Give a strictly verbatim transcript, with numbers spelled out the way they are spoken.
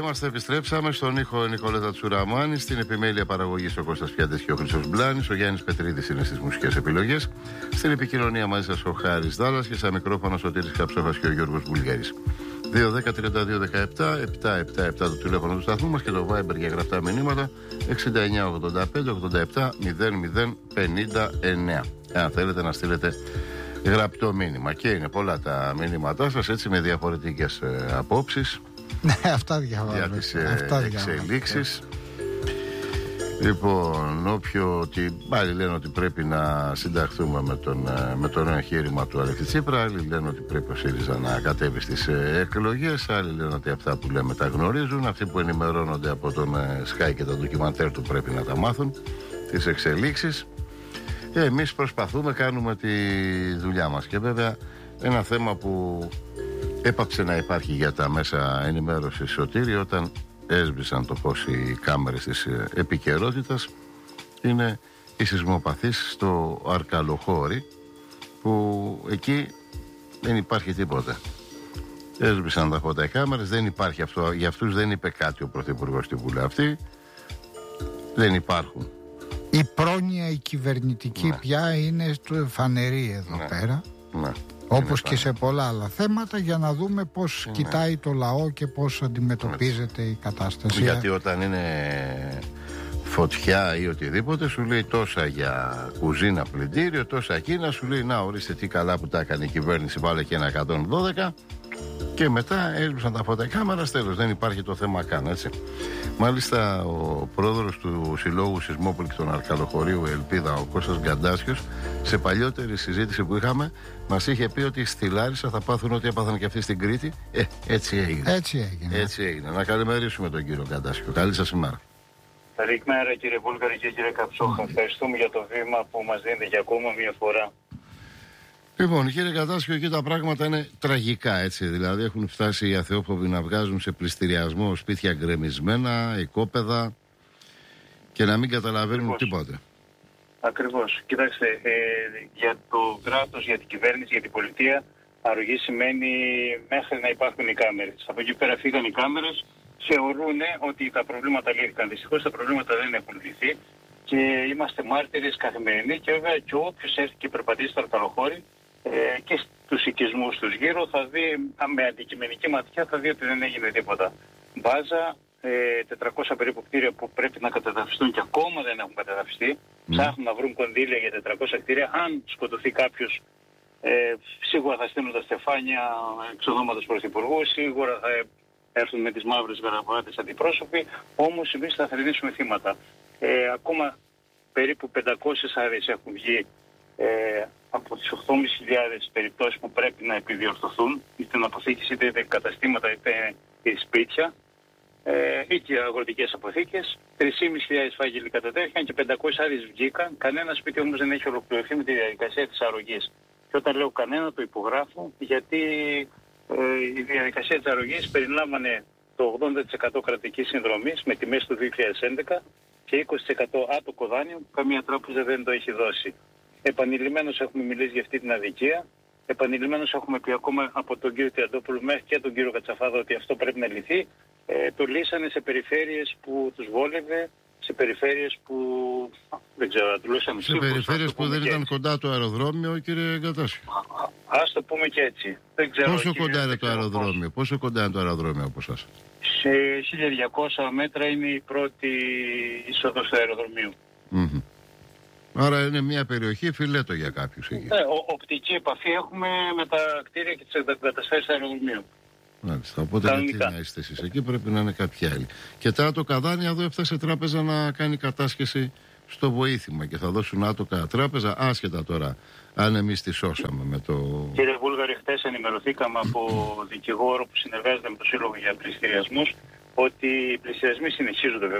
είμαστε, επιστρέψαμε. Στον ήχο Νικόλετα Τσουραμάνη, στην επιμέλεια παραγωγής ο Κώστας Πιάτες και ο Χρυσός Μπλάνης. Ο Γιάννης Πετρίδης είναι στις μουσικές επιλογές. Στην επικοινωνία μαζί σας ο Χάρης Δάλλας και στα μικρόφωνα Σωτήρης Καψόχας και ο Γιώργος Βουλγαρής. δύο δέκα τριάντα δύο δεκαεπτά επτακόσια εβδομήντα επτά το τηλέφωνο του σταθμού μας και το Viber για γραπτά μηνύματα εξήντα εννιά ογδόντα πέντε ογδόντα επτά μηδέν μηδέν πενήντα εννέα. Αν θέλετε να στείλετε γραπτό μήνυμα. Και είναι πολλά τα μηνύματά σας, έτσι, με διαφορετικές ε, απόψεις. Ναι, αυτά διαβάζω. Για τις ε, εξελίξεις. Λοιπόν, όποιο ότι πάλι λένε ότι πρέπει να συνταχθούμε με, τον, με το εγχείρημα του Αλέξη Τσίπρα, άλλοι λένε ότι πρέπει ο ΣΥΡΙΖΑ να κατέβει στις εκλογές, άλλοι λένε ότι αυτά που λέμε τα γνωρίζουν, αυτοί που ενημερώνονται από τον Sky και τα ντοκιμαντέρ του πρέπει να τα μάθουν, τις εξελίξεις. Και εμείς προσπαθούμε, κάνουμε τη δουλειά μας. Και βέβαια ένα θέμα που έπαψε να υπάρχει για τα μέσα ενημέρωσης, Σωτήρη, όταν έσβησαν το φως οι κάμερες της επικαιρότητας, είναι οι σεισμοπαθείς στο Αρκαλοχώρι, που εκεί δεν υπάρχει τίποτα. Έσβησαν τα φώτα οι κάμερες, δεν υπάρχει αυτό, για αυτούς δεν είπε κάτι ο Πρωθυπουργός στη Βουλή αυτή, δεν υπάρχουν. Η πρόνοια η κυβερνητική, ναι, πια είναι φανερή εδώ, ναι, πέρα, ναι, όπως και σε πολλά άλλα θέματα, για να δούμε πώς, ναι, κοιτάει το λαό και πώς αντιμετωπίζεται, ναι, η κατάσταση. Γιατί όταν είναι φωτιά ή οτιδήποτε, σου λέει τόσα για κουζίνα, πλυντήριο, τόσα εκείνα, σου λέει να ορίστε τι καλά που τα έκανε η κυβέρνηση, βάλε και ένα εκατόν δώδεκα. Και μετά έσβησαν τα φώτα κάμερα, τέλος, δεν υπάρχει το θέμα καν, έτσι. Μάλιστα, ο πρόεδρος του Συλλόγου Σεισμόπληκτων Αρκαλοχωρίου Ελπίδα, ο Κώστας Γκαντάσιος, σε παλιότερη συζήτηση που είχαμε, μας είχε πει ότι στη Λάρισα θα πάθουν ό,τι έπαθαν και αυτοί στην Κρήτη. Ε, έτσι έγινε. Έτσι έγινε. Έτσι έγινε. Να καλημερίσουμε τον κύριο Γκαντάσιο. Καλή σας ημέρα. Καλή μέρα, κύριε Βούλγαρη και κύριε Καψόχα. Ευχαριστούμε για το βήμα που μας δίνετε για ακόμα μια φορά. Λοιπόν, κύριε Κατάσιο, εκεί τα πράγματα είναι τραγικά, έτσι. Δηλαδή, έχουν φτάσει οι αθεόφοβοι να βγάζουν σε πληστηριασμό σπίτια γκρεμισμένα, οικόπεδα και να μην καταλαβαίνουν, ακριβώς, τίποτε. Ακριβώς. Κοιτάξτε, ε, για το κράτος, για την κυβέρνηση, για την πολιτεία, αρρωγή σημαίνει μέχρι να υπάρχουν οι κάμερες. Από εκεί πέρα φύγαν οι κάμερες, θεωρούν ότι τα προβλήματα λύθηκαν. Δυστυχώς τα προβλήματα δεν έχουν λυθεί και είμαστε μάρτυρες καθημερινοί. Και βέβαια, και όποιος έρθει και περπατήσει στο Αρκαλοχώρι, Ε, και στους οικισμούς τους γύρω θα δει, με αντικειμενική ματιά θα δει ότι δεν έγινε τίποτα. Μπάζα, ε, τετρακόσια περίπου κτίρια που πρέπει να κατεδαφιστούν και ακόμα δεν έχουν κατεδαφιστεί. Mm. Ψάχνουν να βρουν κονδύλια για τετρακόσια κτίρια. Αν σκοτωθεί κάποιος, ε, σίγουρα θα στείλουν τα στεφάνια εξ ονόματος Πρωθυπουργού, σίγουρα θα έρθουν με τις μαύρες γραβάτες αντιπρόσωποι, όμως εμείς θα θρηνήσουμε θύματα. Ε, ακόμα περίπου πεντακόσιες άδειες έχουν βγει Ε, από τις οκτώ χιλιάδες πεντακόσιες περιπτώσεις που πρέπει να επιδιορθωθούν, είτε αποθήκες, είτε καταστήματα, είτε σπίτια, ε, είτε αγροτικές αποθήκες. τρεις χιλιάδες πεντακόσιοι φάκελοι κατατέθηκαν και πεντακόσιες άδειες βγήκαν. Κανένα σπίτι όμως δεν έχει ολοκληρωθεί με τη διαδικασία της αρρωγής. Και όταν λέω κανένα, το υπογράφω, γιατί ε, η διαδικασία της αρρωγής περιλάμβανε το ογδόντα τοις εκατό κρατικής συνδρομής με τιμές του δύο χιλιάδες έντεκα και είκοσι τοις εκατό άτοκο δάνειο που καμία τράπεζα δεν το έχει δώσει. Επανειλημμένως έχουμε μιλήσει για αυτή την αδικία. Επανειλημμένως έχουμε πει ακόμα από τον κύριο Τιαντόπουλο μέχρι και τον κύριο Κατσαφάδο ότι αυτό πρέπει να λυθεί. Ε, το λύσανε σε περιφέρειες που τους βόλευε, σε περιφέρειες που δεν ξέρω, του λύσανε. Σε περιφέρειες που δεν ήταν κοντά το αεροδρόμιο, κύριε Γκαντάσιο. Ας το πούμε και έτσι. Δεν ξέρω, πόσο κοντά είναι το αεροδρόμιο, πόσο κοντά είναι το αεροδρόμιο από εσάς? Σε χίλια διακόσια μέτρα είναι η πρώτη είσοδος του αεροδρομίου. Mm-hmm. Άρα είναι μια περιοχή φιλέτο για κάποιους εκεί. Ναι, ο, οπτική επαφή έχουμε με τα κτίρια και τις εγκαταστάσεις αεροδρομίου. Μάλιστα, οπότε γιατί να είστε εσείς εκεί, πρέπει να είναι κάποιοι άλλοι. Και τώρα το Καδάνη εδώ έφτασε τράπεζα να κάνει κατάσχεση στο βοήθημα και θα δώσουν άτοκα τράπεζα, άσχετα τώρα αν εμείς τη σώσαμε με το... Κύριε Βούλγαρη, χθες ενημερωθήκαμε από δικηγόρο που συνεργάζεται με το Σύλλογο για Πληστηριασμούς ότι οι πληστηριασμοί συνεχίζονται βέβαια.